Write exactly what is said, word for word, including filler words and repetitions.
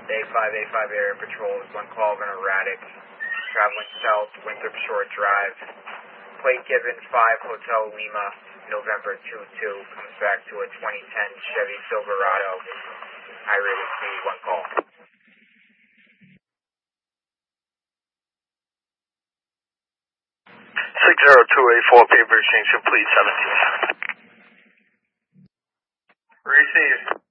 A five A five Area Patrol is one call of an erratic, traveling south, Winthrop Shore Drive. Plate given five Hotel Lima, November two two, comes back to a twenty ten Chevy Silverado, high-rated speed, one call. six zero two eight four, paper exchange complete, seventeen. Received.